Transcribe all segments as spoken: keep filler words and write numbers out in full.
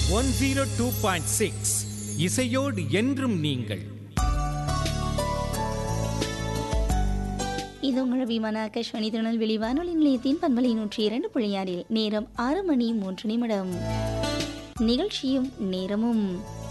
One zero two point six இசையோடு என்றும் நீங்கள். இது உங்கள் விமான ஆகாஷ்வாணி திருநெல்வேலி வானொலி நிலையத்தின் பண்பலை நூற்றி இரண்டு புள்ளி ஆறில் நேரம் ஆறு மணி மூன்று நிமிடம். நிகழ்ச்சியும் நேரமும்.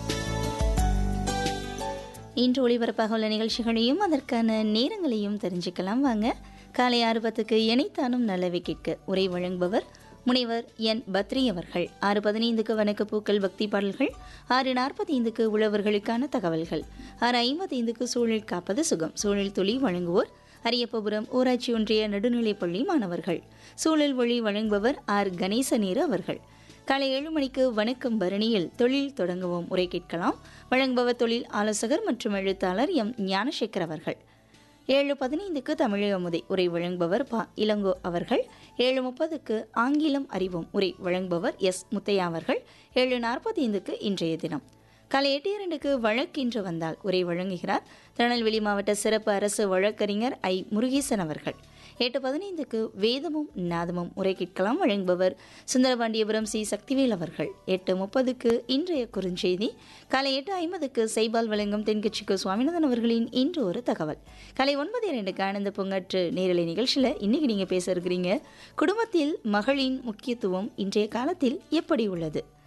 இன்று ஒளிபரப்பாக உள்ள நிகழ்ச்சிகளையும் அதற்கான நேரங்களையும் தெரிஞ்சுக்கலாம் வாங்க. காலை ஆறு பத்துக்கு இணைத்தானும் நல்லவை கேட்க உரை வழங்குபவர் முனைவர் என் பத்ரி அவர்கள். ஆறு பதினைந்துக்கு வணக்கப்பூக்கள் பக்தி பாடல்கள். ஆறு நாற்பத்தி ஐந்துக்கு உழவர்களுக்கான தகவல்கள். ஆறு ஐம்பத்தி ஐந்துக்கு சூழல் காப்பது சுகம். சூழல் துளி வழங்குவோர் அரியப்பபுரம் ஊராட்சி ஒன்றிய நடுநிலைப்பள்ளி மாணவர்கள். சூழல் ஒளி வழங்குபவர் ஆர் கணேசநேரு அவர்கள். காலை ஏழு மணிக்கு வணக்கம் பரணியில் தொழில் தொடங்குவோம் உரை கேட்கலாம். வழங்குபவர் தொழில் ஆலோசகர் மற்றும் எழுத்தாளர் எம் ஞானசேகர் அவர்கள். ஏழு பதினைந்துக்கு தமிழை அமுதை உரை வழங்குபவர் ப இளங்கோ அவர்கள். ஏழு முப்பதுக்கு ஆங்கிலம் அறிவோம் உரை வழங்குபவர் எஸ் முத்தையா அவர்கள். ஏழு நாற்பத்தி ஐந்துக்கு இன்றைய தினம். காலை எட்டு இரண்டுக்கு வழக்கின்று வந்தால் உரை வழங்குகிறார் திருநெல்வேலி மாவட்ட சிறப்பு அரசு வழக்கறிஞர் ஐ முருகேசன் அவர்கள். எட்டு பதினைந்துக்கு வேதமும் நாதமும் உரை கேட்கலாம். வழங்குபவர் சுந்தரபாண்டியபுரம் சி சக்திவேல் அவர்கள். எட்டு முப்பதுக்கு இன்றைய குறுஞ்செய்தி. காலை எட்டு ஐம்பதுக்கு செய்பால் வழங்கும் தென்கட்சிக்கு சுவாமிநாதன் அவர்களின் இன்று ஒரு தகவல். காலை ஒன்பது இரண்டுக்கு ஆனந்த பொங்கற்று நேரலை நிகழ்ச்சியில் இன்னைக்கு நீங்கள் பேச இருக்கிறீங்க குடும்பத்தில் மகளின் முக்கியத்துவம் இன்றைய காலத்தில் எப்படி உள்ளது.